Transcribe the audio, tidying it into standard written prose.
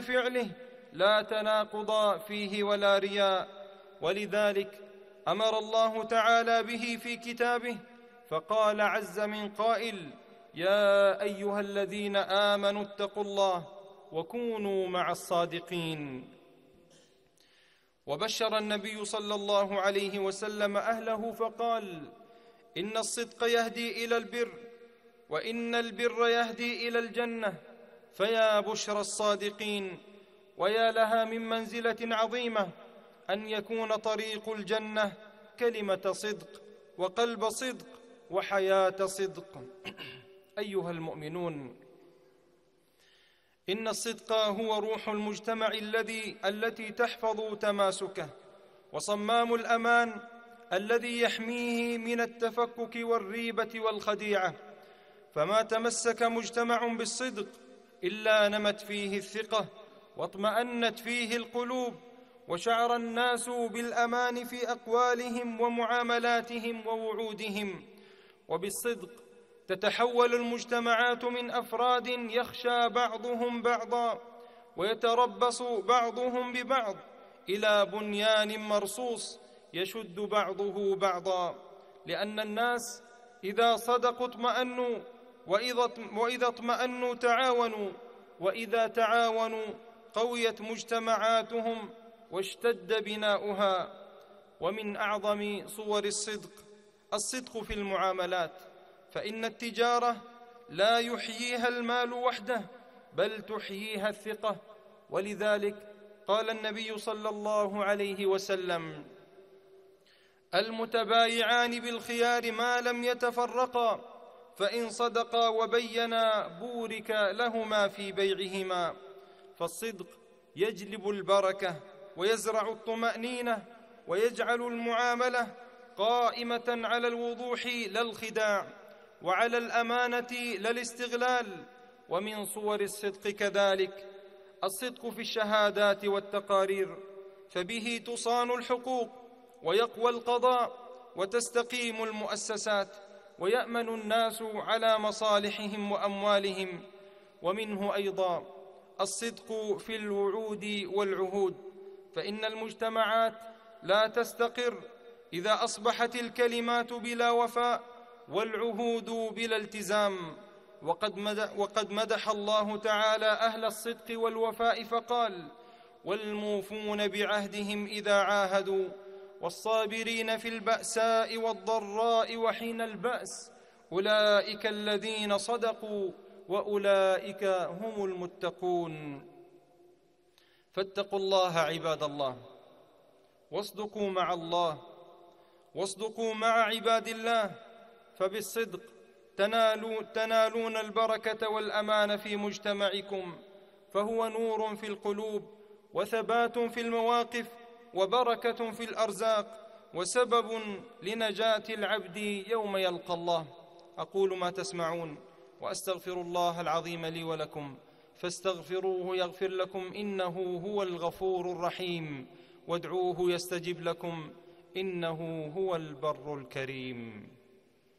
بفعله لا تناقض فيه ولا رياء، ولذلك أمر الله تعالى به في كتابه، فقال عز من قائل: يا أيها الذين آمنوا اتقوا الله وكونوا مع الصادقين. وبشر النبي صلى الله عليه وسلم أهله فقال: إن الصدق يهدي إلى البر، وإن البر يهدي إلى الجنة، فيا بشرى الصادقين، ويا لها من منزلة عظيمة أن يكون طريق الجنة كلمة صدق وقلب صدق وحياة صدق. أيها المؤمنون، إن الصدق هو روح المجتمع التي تحفظ تماسكه، وصمام الأمان الذي يحميه من التفكك والريبة والخديعة. فما تمسك مجتمع بالصدق إلا نمت فيه الثقة، واطمأنت فيه القلوب، وشعر الناس بالأمان في أقوالهم ومعاملاتهم ووعودهم. وبالصدق تتحول المجتمعات من أفراد يخشى بعضهم بعضا، ويتربص بعضهم ببعض، إلى بنيان مرصوص يشد بعضه بعضا، لأن الناس إذا صدقوا اطمأنوا، وإذا اطمأنوا تعاونوا، وإذا تعاونوا قويت مجتمعاتهم واشتد بناؤها. ومن أعظم صور الصدق في المعاملات، فإن التجارة لا يحييها المال وحده، بل تحييها الثقة. ولذلك قال النبي صلى الله عليه وسلم: المتبايعان بالخيار ما لم يتفرقا، فإن صدقا وبينا بورك لهما في بيعهما. فالصدق يجلب البركة ويزرع الطمأنينة، ويجعل المعاملة قائمة على الوضوح لا الخداع، وعلى الأمانة لا الاستغلال. ومن صور الصدق كذلك الصدق في الشهادات والتقارير، فبه تصان الحقوق ويقوى القضاء وتستقيم المؤسسات، ويأمن الناس على مصالحهم وأموالهم. ومنه أيضا الصدق في الوعود والعهود، فإن المجتمعات لا تستقر إذا أصبحت الكلمات بلا وفاء والعهود بلا التزام. وقد مدح الله تعالى أهل الصدق والوفاء فقال: والموفون بعهدهم إذا عاهدوا، والصابرين في البأساء والضراء وحين البأس، أولئك الذين صدقوا وأولئك هم المتقون. فاتقوا الله عباد الله، واصدقوا مع الله، واصدقوا مع عباد الله، فبالصدق تنالون البركة والأمان في مجتمعكم، فهو نور في القلوب، وثبات في المواقف، وبركة في الأرزاق، وسبب لنجاة العبد يوم يلقى الله. أقول ما تسمعون، وأستغفر الله العظيم لي ولكم، فاستغفروه يغفر لكم، إنه هو الغفور الرحيم. وادعوه يستجب لكم، إنه هو البر الكريم.